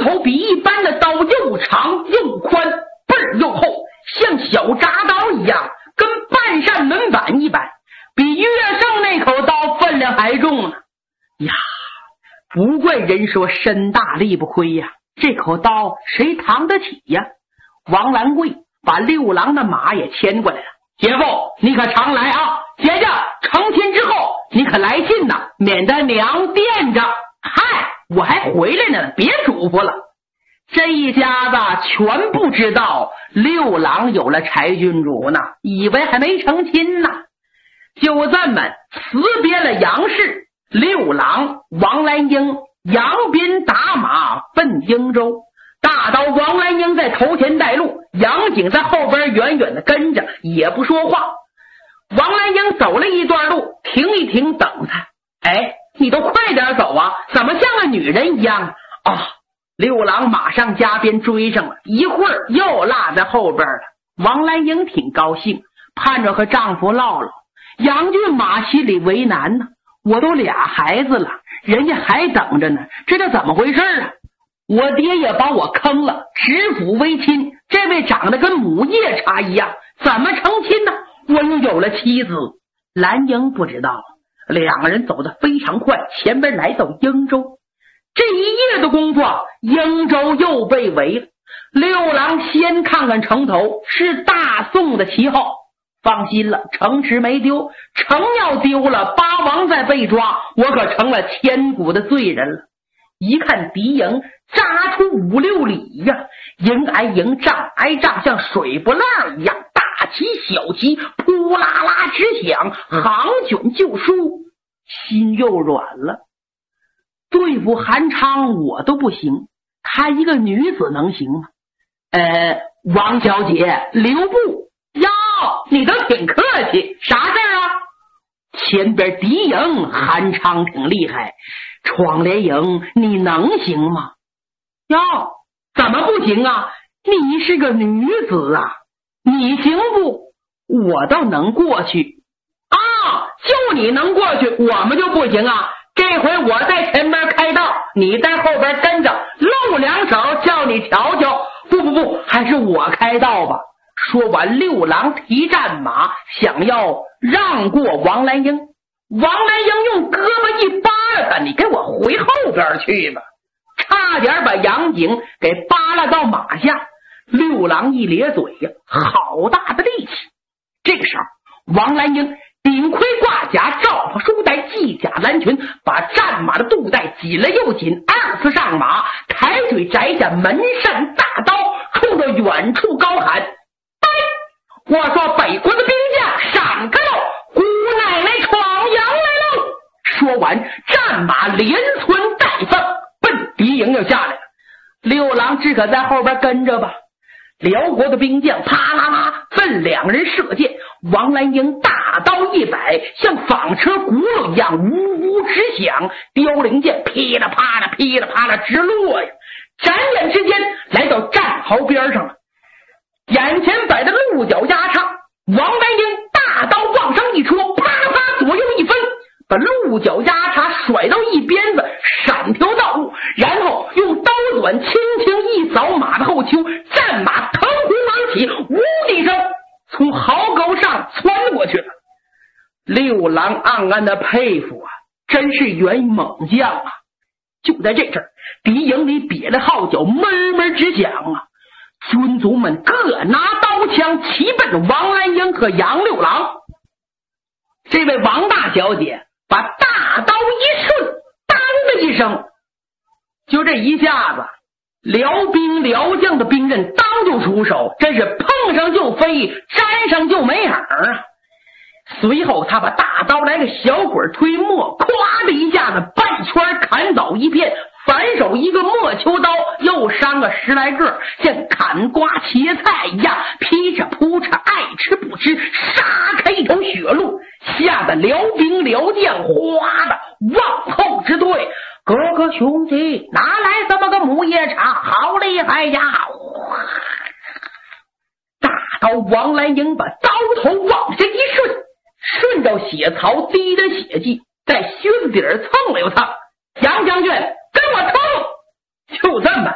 头比一般的刀又长又宽，背儿又厚，像小铡刀一样，跟半扇门板一般，比岳胜那口刀分量还重呢。呀，不怪人说身大力不亏呀，这口刀谁扛得起呀？王兰贵把六郎的马也牵过来了。姐夫，你可常来啊！姐姐，成亲之后你可来信呐，免得娘惦着。嗨，我还回来呢，别嘱咐了。这一家子全不知道六郎有了柴郡主呢，以为还没成亲呢。就这么辞别了杨氏，六郎、王兰英、杨斌打马奔英州。大刀王兰英在头前带路，杨景在后边远远的跟着，也不说话。王兰英走了一段路，停一停等他。哎，你都快点走啊，怎么像个女人一样啊？六郎马上加鞭追上了，一会儿又落在后边了。王兰英挺高兴，盼着和丈夫唠唠。杨俊马心里为难呢，我都俩孩子了，人家还等着呢，这叫怎么回事啊？我爹也把我坑了，指腹为亲，这位长得跟母夜叉一样，怎么成亲呢？我又有了妻子。兰英不知道，两个人走得非常快，前边来到英州。这一夜的功夫，英州又被围了。六郎先看看城头，是大宋的旗号。放心了，城池没丢，城要丢了，八王再被抓，我可成了千古的罪人了。一看敌营扎出5、6里呀，营挨营，仗挨仗，像水波浪一样，大旗小旗扑啦啦直响，行卷就输，心又软了。对付韩昌我都不行，她一个女子能行吗？王小姐，留步。哟，你都挺客气，啥事儿啊？前边敌营韩昌挺厉害，闯连营你能行吗？哟，怎么不行啊？你是个女子啊，你行不？我倒能过去啊，就你能过去，我们就不行啊。这回我在前边开道，你在后边跟着，露两手叫你瞧瞧。不，还是我开道吧。说完，六郎提战马，想要让过王兰英。王兰英用胳膊一扒拉他，你给我回后边去吧，差点把杨景给扒拉到马下。六郎一咧嘴呀，好大的力气。这个时候，王兰英顶盔挂甲，罩袍束带，系甲蓝裙，把战马的肚带紧了又紧，二次上马，抬腿摘下门扇大刀，冲着远处高喊：我说北国的兵将闪开喽，姑奶奶闯阳来喽！说完，战马连窜带放，奔敌营就下来了。六郎只可在后边跟着吧。辽国的兵将啪啦啦奔两人射箭，王兰英大刀一摆，像纺车轱辘一样呜呜直响，凋零箭噼里啪啦噼里啪啦直落呀，眨眼之间来到战壕边上了。眼前摆的鹿角压叉，王兰英大刀往上一戳，啪啪左右一分，把鹿角压叉甩到一边子，闪条道路，然后用刀短轻轻一扫马的后丘，战马腾空而起，呜的一声从壕沟上窜过去了。六郎暗暗的佩服啊，真是员猛将啊！就在这阵儿，敌营里瘪了号角，闷闷直响啊！军卒们各拿刀枪齐奔王兰英和杨六郎。这位王大小姐把大刀一顺，当的一声，就这一下子，辽兵辽将的兵刃当就出手，真是碰上就飞，沾上就没影啊！随后他把大刀来个小鬼推磨，咵的一下子半圈砍倒一片，反手一个莫秋刀又伤个10来个，像砍瓜切菜一样劈着扑着，爱吃不吃，杀开一条血路，吓得辽兵辽将哗的往后直退。哥哥兄弟，哪来这么个母夜叉，好厉害呀！大刀王兰英把刀头往下一顺着血槽滴的血迹，在靴子底儿蹭了又蹭。杨将军，跟我蹭！就这么